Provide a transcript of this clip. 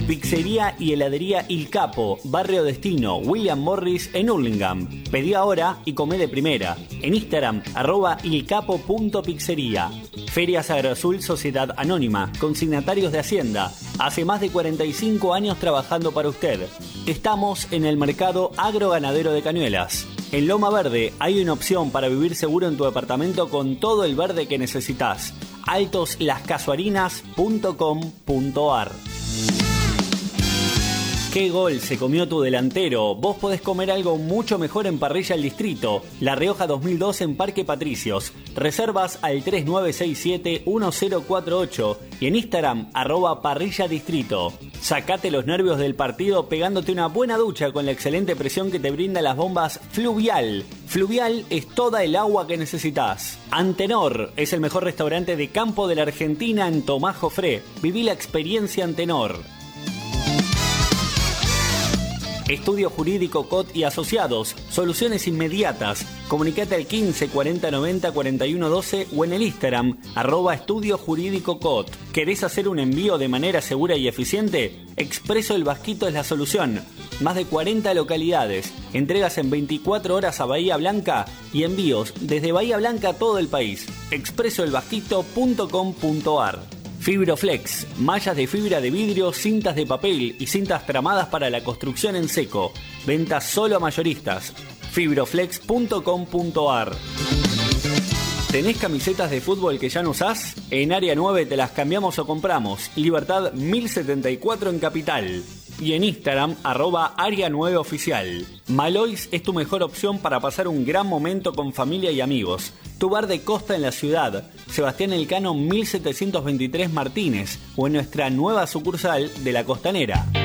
Pizzería y heladería Il Capo, Barrio Destino, William Morris en Hurlingham. Pedí ahora y comé de primera. En Instagram, @ilcapo.pizzería. Ferias Agroazul Sociedad Anónima, consignatarios de Hacienda. Hace más de 45 años trabajando para usted. Estamos en el mercado agroganadero de Cañuelas. En Loma Verde hay una opción para vivir seguro en tu departamento con todo el verde que necesitas. altoslascasuarinas.com.ar. ¿Qué gol se comió tu delantero? Vos podés comer algo mucho mejor en Parrilla El Distrito, La Rioja 2002 en Parque Patricios. Reservas al 3967-1048 y en Instagram @parrilladistrito. Sacate los nervios del partido pegándote una buena ducha con la excelente presión que te brindan las bombas Fluvial. Fluvial es toda el agua que necesitas. Antenor es el mejor restaurante de campo de la Argentina en Tomás Jofré. Viví la experiencia Antenor. Estudio Jurídico COT y Asociados, soluciones inmediatas. Comunicate al 15 40 90 41 12 o en el Instagram @Estudio Jurídico COT. ¿Querés hacer un envío de manera segura y eficiente? Expreso El Vasquito es la solución. Más de 40 localidades, entregas en 24 horas a Bahía Blanca y envíos desde Bahía Blanca a todo el país. expresoelvasquito.com.ar. Fibroflex, mallas de fibra de vidrio, cintas de papel y cintas tramadas para la construcción en seco. Ventas solo a mayoristas. Fibroflex.com.ar. ¿Tenés camisetas de fútbol que ya no usás? En Área 9 te las cambiamos o compramos. Libertad 1074 en Capital. Y en Instagram @Área 9 Oficial. Malois es tu mejor opción para pasar un gran momento con familia y amigos. Tu bar de costa en la ciudad, Sebastián Elcano 1723 Martínez, o en nuestra nueva sucursal de La Costanera.